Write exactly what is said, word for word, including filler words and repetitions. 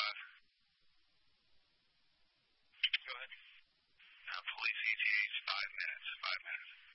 five. Go ahead. Uh, police E T H, five minutes, five minutes.